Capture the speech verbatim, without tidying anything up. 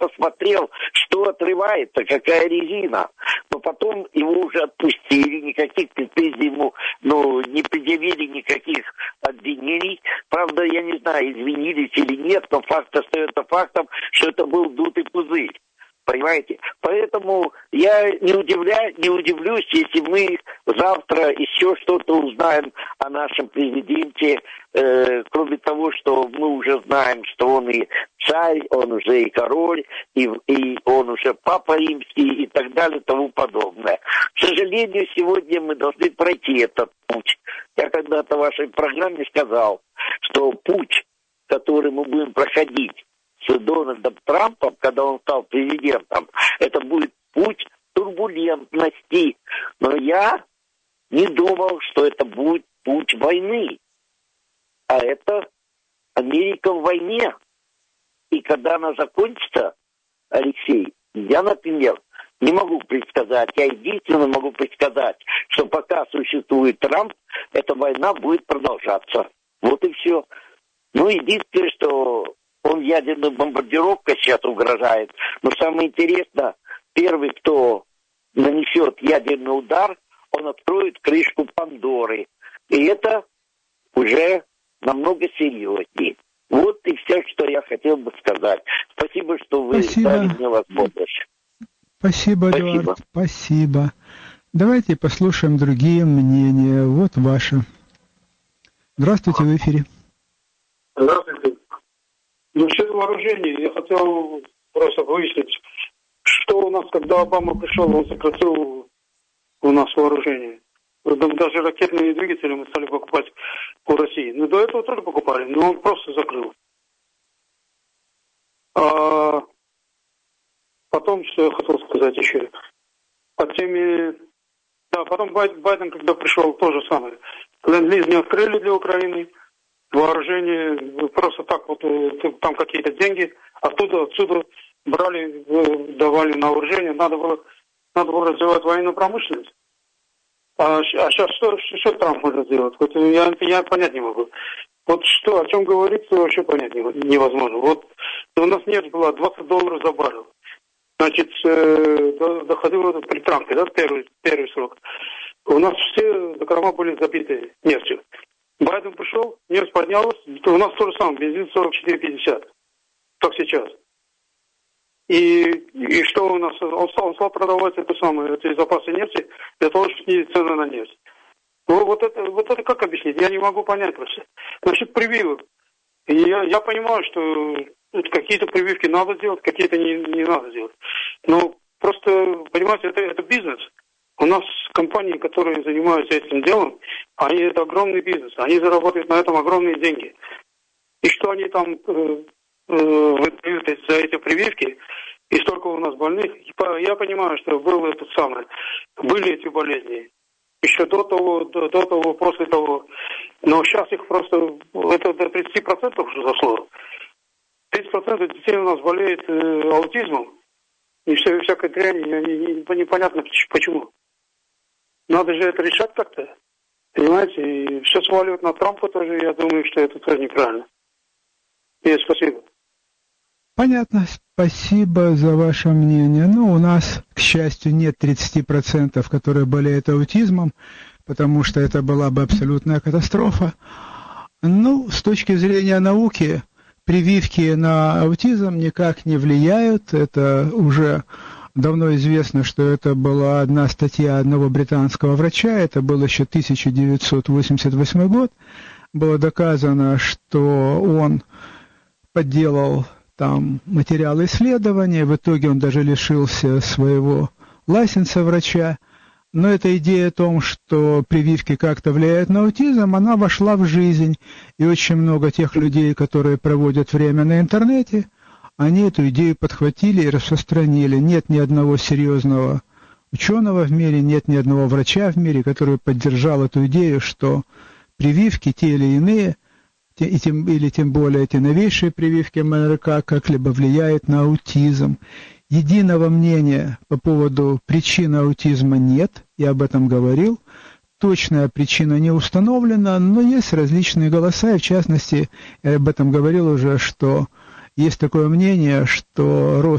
посмотрел, что отрывается, какая резина. Но потом его уже отпустили, никаких претензий ему ну, не предъявили, никаких обвинений. Правда, я не знаю, извинились или нет, но факт остается фактом, что это был дутый пузырь. Понимаете? Поэтому я не, удивля... не удивлюсь, если мы завтра еще что-то узнаем о нашем президенте, э, кроме того, что мы уже знаем, что он и царь, он уже и король, и, и он уже папа римский и так далее и тому подобное. К сожалению, сегодня мы должны пройти этот путь. Я когда-то в вашей программе сказал, что путь, который мы будем проходить с Дональдом Трампом, когда он стал президентом, это будет путь турбулентности. Но я не думал, что это будет путь войны. А это Америка в войне. И когда она закончится, Алексей, я, например, не могу предсказать. Я единственно могу предсказать, что пока существует Трамп, эта война будет продолжаться. Вот и все. Ну, единственное, что он ядерной бомбардировкой сейчас угрожает. Но самое интересное, первый, кто нанесет ядерный удар, он откроет крышку Пандоры. И это уже намного серьезнее. Вот и все, что я хотел бы сказать. Спасибо, что вы Спасибо. дали мне возможность. Спасибо, Эдуард. Спасибо. Спасибо. Давайте послушаем другие мнения. Вот ваше. Здравствуйте, в эфире. Здравствуйте. Насчет вооружений я хотел просто выяснить, что у нас, когда Обама пришел, он сократил у нас вооружение. Даже ракетные двигатели мы стали покупать у России. Ну, до этого тоже покупали, но он просто закрыл. А потом, что я хотел сказать еще, по теме... Да, потом Байден, Байден, когда пришел, то же самое. Ленд-лиз не открыли для Украины. Вооружение просто так вот, там какие-то деньги, оттуда, отсюда брали, давали на вооружение, надо было, надо было развивать военную промышленность. А, а сейчас что, что Трамп может сделать? Вот я, я понять не могу. Вот что, о чем говорится, вообще понять невозможно. Вот у нас нефть была двадцать долларов за баррель. Значит, э, доходило при Трампе, да, первый, первый срок. У нас все закрома были забиты нефтью. Байден пришел, нефть поднялась, у нас то же самое, бензин сорок четыре пятьдесят, как сейчас. И, и что у нас, он стал, он стал продавать это самое, эти запасы нефти для того, чтобы снизить цены на нефть. Ну, вот это, вот это как объяснить, я не могу понять просто. Насчет прививок. Я, я понимаю, что какие-то прививки надо делать, какие-то не, не надо делать. Но просто, понимаете, это, это бизнес. У нас компании, которые занимаются этим делом, они это огромный бизнес, они зарабатывают на этом огромные деньги. И что они там э, э, выдают за эти прививки, и столько у нас больных, я понимаю, что было это самое, были эти болезни. Еще до того, до, до того, после того. Но сейчас их просто, это до тридцать процентов уже зашло. тридцать процентов детей у нас болеет э, аутизмом. И все, всякой дрянь, непонятно почему. Надо же это решать как-то. Понимаете? И все сваливать на Трампа тоже, я думаю, что это тоже неправильно. И спасибо. Понятно. Спасибо за ваше мнение. Ну, у нас, к счастью, нет тридцати процентов, которые болеют аутизмом, потому что это была бы абсолютная катастрофа. Ну, с точки зрения науки, прививки на аутизм никак не влияют. Это уже давно известно, что это была одна статья одного британского врача. Это был еще тысяча девятьсот восемьдесят восьмой год. Было доказано, что он подделал там материалы исследования. В итоге он даже лишился своего лайсенса врача. Но эта идея о том, что прививки как-то влияют на аутизм, она вошла в жизнь. И очень много тех людей, которые проводят время на интернете, они эту идею подхватили и распространили. Нет ни одного серьезного ученого в мире, нет ни одного врача в мире, который поддержал эту идею, что прививки, те или иные, те, и тем, или тем более те новейшие прививки эм эр ка, как-либо влияют на аутизм. Единого мнения по поводу причины аутизма нет, я об этом говорил. Точная причина не установлена, но есть различные голоса, и в частности, я об этом говорил уже, что есть такое мнение, что рост